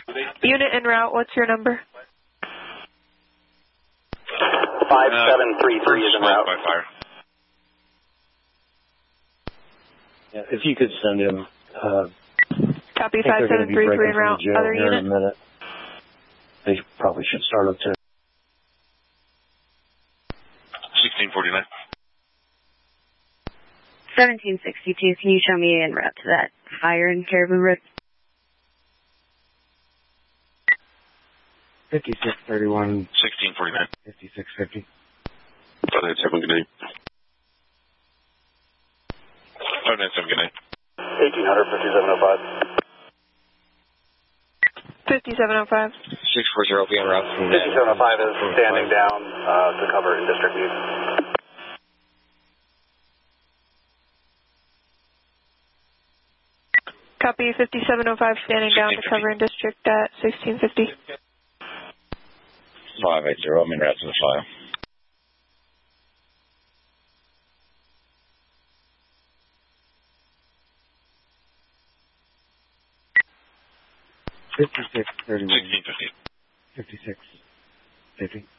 Unit en route, what's your number? 5733 is en route. By fire. Yeah, if you could send him. Copy 5733 en route. Other unit? In a minute. They probably should start up to 1649. 1762, can you show me en route to that fire in Caribou Road? 5631. 1649. 5650. Brother, 7, good night. Oh, 97, good night. 1800, 5705. 5705. 640, be en route. 5705 is standing down to cover in district needs. Copy 5705, standing down to cover in district at 1650. 580, I'm en route to the fire. $56.31. 1650. 56.50.